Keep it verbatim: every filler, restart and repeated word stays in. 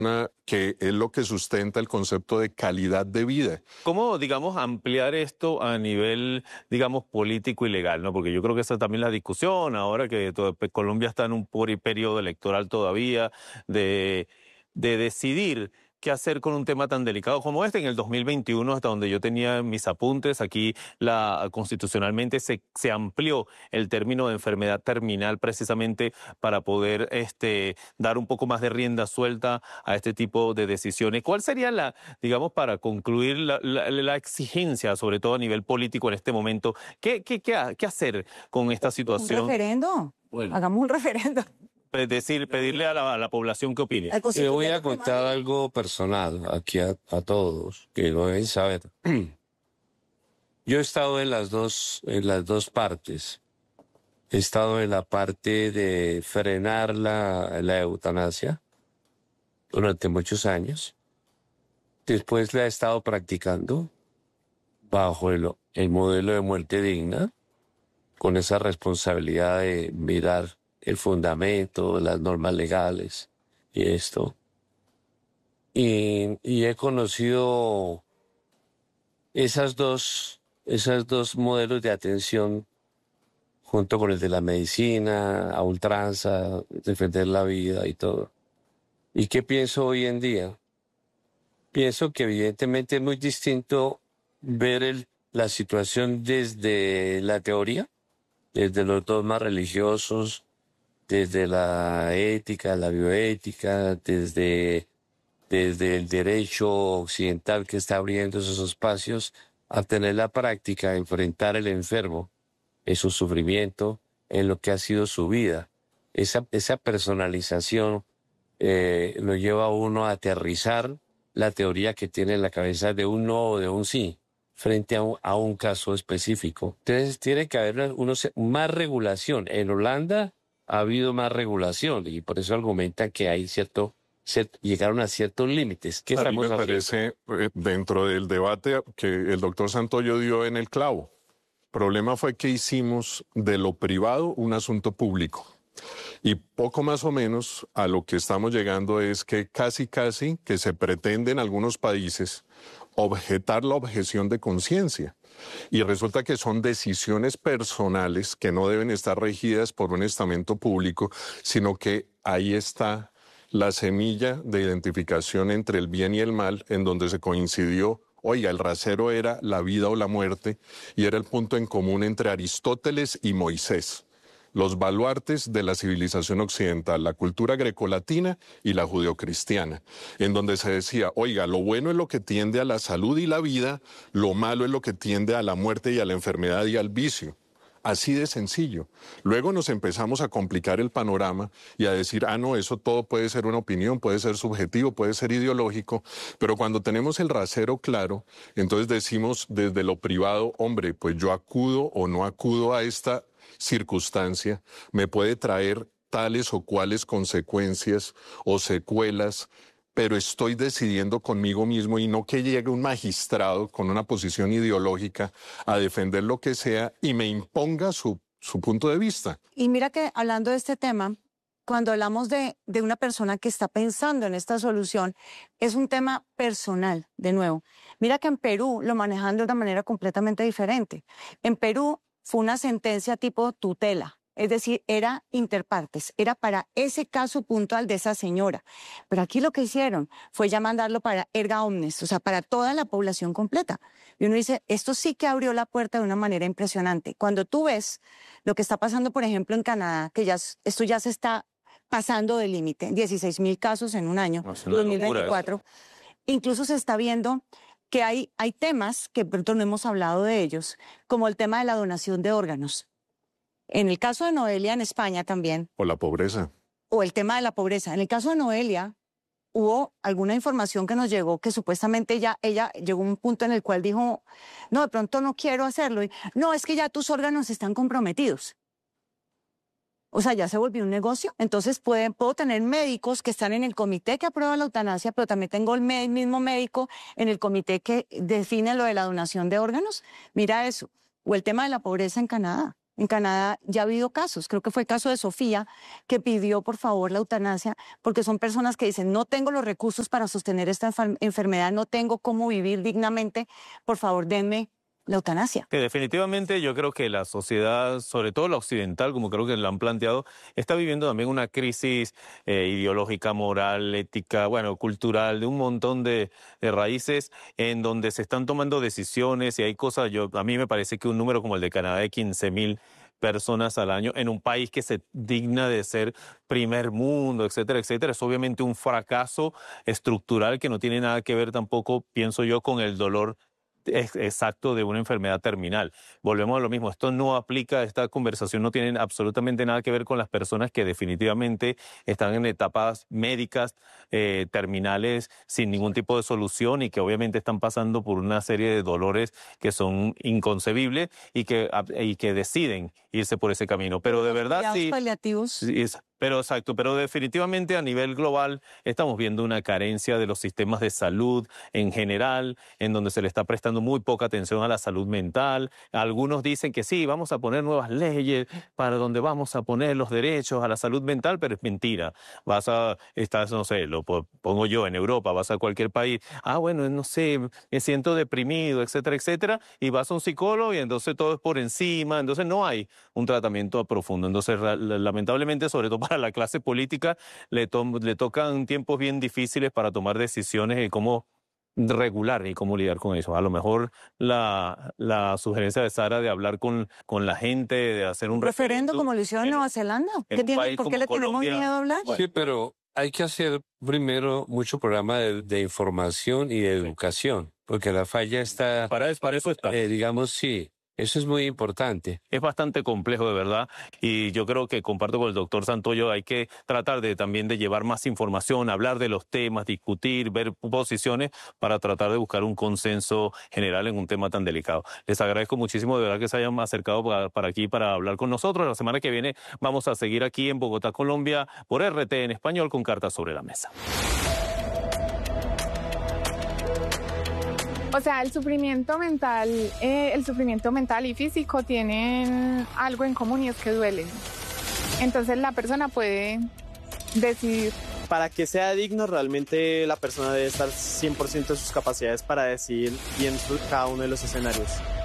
que es lo que sustenta el concepto de calidad de vida. ¿Cómo, digamos, ampliar esto a nivel, digamos, político y legal, ¿no? Porque yo creo que esa también es la discusión ahora que todo, Colombia está en un periodo electoral todavía de, de decidir qué hacer con un tema tan delicado como este. En el dos mil veintiuno, hasta donde yo tenía mis apuntes, aquí la, constitucionalmente se, se amplió el término de enfermedad terminal precisamente para poder este, dar un poco más de rienda suelta a este tipo de decisiones. ¿Cuál sería la, digamos, para concluir la, la, la exigencia, sobre todo a nivel político en este momento? ¿Qué, qué, qué, qué hacer con esta situación? Un referendo. Bueno. Hagamos un referendo. Es decir, pedirle a la, a la población que opine. Le voy a contar algo personal aquí a, a todos, que lo deben saber. Yo he estado en las dos, en las dos partes. He estado en la parte de frenar la, la eutanasia durante muchos años. Después la he estado practicando bajo el, el modelo de muerte digna, con esa responsabilidad de mirar el fundamento, las normas legales y esto. Y, y he conocido esas dos, esas dos modelos de atención junto con el de la medicina, a ultranza, defender la vida y todo. ¿Y qué pienso hoy en día? Pienso que evidentemente es muy distinto ver el, la situación desde la teoría, desde los dogmas religiosos, desde la ética, la bioética, desde, desde el derecho occidental que está abriendo esos espacios, a tener la práctica de enfrentar al enfermo en su sufrimiento, en lo que ha sido su vida. Esa, esa personalización eh, lo lleva a uno a aterrizar la teoría que tiene en la cabeza de un no o de un sí, frente a un, a un caso específico. Entonces tiene que haber unos, más regulación. En Holanda ha habido más regulación y por eso argumentan que hay cierto, cierto llegaron a ciertos límites. ¿Qué a mí me estamos parece, eh, dentro del debate que el doctor Santoyo dio en el clavo, el problema fue que hicimos de lo privado un asunto público. Y poco más o menos a lo que estamos llegando es que casi casi que se pretende en algunos países objetar la objeción de conciencia. Y resulta que son decisiones personales que no deben estar regidas por un estamento público, sino que ahí está la semilla de identificación entre el bien y el mal, en donde se coincidió, oiga, el rasero era la vida o la muerte, y era el punto en común entre Aristóteles y Moisés, los baluartes de la civilización occidental, la cultura grecolatina y la judeocristiana, en donde se decía, oiga, lo bueno es lo que tiende a la salud y la vida, lo malo es lo que tiende a la muerte y a la enfermedad y al vicio. Así de sencillo. Luego nos empezamos a complicar el panorama y a decir, ah, no, eso todo puede ser una opinión, puede ser subjetivo, puede ser ideológico, pero cuando tenemos el rasero claro, entonces decimos desde lo privado, hombre, pues yo acudo o no acudo a esta circunstancia, me puede traer tales o cuales consecuencias o secuelas, pero estoy decidiendo conmigo mismo y no que llegue un magistrado con una posición ideológica a defender lo que sea y me imponga su, su punto de vista. Y mira que hablando de este tema, cuando hablamos de, de una persona que está pensando en esta solución, es un tema personal, de nuevo. Mira que en Perú lo manejan de una manera completamente diferente. En Perú fue una sentencia tipo tutela. Es decir, era interpartes, era para ese caso puntual de esa señora. Pero aquí lo que hicieron fue ya mandarlo para erga omnes, o sea, para toda la población completa. Y uno dice, esto sí que abrió la puerta de una manera impresionante. Cuando tú ves lo que está pasando, por ejemplo, en Canadá, que ya esto ya se está pasando del límite, dieciséis mil casos en un año, no, dos mil veinticuatro, incluso se está viendo que hay, hay temas que pronto no hemos hablado de ellos, como el tema de la donación de órganos. En el caso de Noelia, en España también. O la pobreza. O el tema de la pobreza. En el caso de Noelia, hubo alguna información que nos llegó que supuestamente ya, ella llegó a un punto en el cual dijo, no, de pronto no quiero hacerlo. Y, no, es que ya tus órganos están comprometidos. O sea, ya se volvió un negocio. Entonces pueden, puedo tener médicos que están en el comité que aprueba la eutanasia, pero también tengo el mismo médico en el comité que define lo de la donación de órganos. Mira eso. O el tema de la pobreza en Canadá. En Canadá ya ha habido casos, creo que fue el caso de Sofía, que pidió por favor la eutanasia, porque son personas que dicen, no tengo los recursos para sostener esta enfer- enfermedad, no tengo cómo vivir dignamente, por favor denme la eutanasia. Que definitivamente yo creo que la sociedad, sobre todo la occidental, como creo que lo han planteado, está viviendo también una crisis eh, ideológica, moral, ética, bueno, cultural, de un montón de, de raíces en donde se están tomando decisiones y hay cosas, yo a mí me parece que un número como el de Canadá de quince mil personas al año en un país que se digna de ser primer mundo, etcétera, etcétera, es obviamente un fracaso estructural que no tiene nada que ver tampoco, pienso yo, con el dolor exacto de una enfermedad terminal. Volvemos a lo mismo, esto no aplica, esta conversación no tiene absolutamente nada que ver con las personas que definitivamente están en etapas médicas eh, terminales sin ningún tipo de solución y que obviamente están pasando por una serie de dolores que son inconcebibles y que, y que deciden irse por ese camino. Pero de verdad Cuidados sí... paliativos. sí es, Pero exacto, pero definitivamente a nivel global estamos viendo una carencia de los sistemas de salud en general, en donde se le está prestando muy poca atención a la salud mental. Algunos dicen que sí, vamos a poner nuevas leyes para donde vamos a poner los derechos a la salud mental, pero es mentira. Vas a, estás, no sé, lo pongo yo en Europa, vas a cualquier país, ah, bueno, no sé, me siento deprimido, etcétera, etcétera, y vas a un psicólogo y entonces todo es por encima, entonces no hay un tratamiento profundo. Entonces, lamentablemente, sobre todo para la clase política, le, to le tocan tiempos bien difíciles para tomar decisiones de cómo regular y cómo lidiar con eso. A lo mejor la, la sugerencia de Sara de hablar con, con la gente, de hacer un, un referendo como lo hicieron en Nueva Zelanda. ¿Qué tiene, ¿Por qué le tenemos miedo a hablar? Sí, pero hay que hacer primero mucho programa de, de información y de educación, porque la falla está... Para eso, para eso está. Eh, digamos, sí. Eso es muy importante. Es bastante complejo, de verdad, y yo creo que comparto con el doctor Santoyo, hay que tratar de también de llevar más información, hablar de los temas, discutir, ver posiciones para tratar de buscar un consenso general en un tema tan delicado. Les agradezco muchísimo, de verdad, que se hayan acercado para, para aquí para hablar con nosotros. La semana que viene vamos a seguir aquí en Bogotá, Colombia, por R T en español con Cartas sobre la Mesa. O sea, el sufrimiento mental, eh, el sufrimiento mental y físico tienen algo en común y es que duelen. Entonces la persona puede decidir. Para que sea digno, realmente la persona debe estar cien por ciento de sus capacidades para decidir bien cada uno de los escenarios.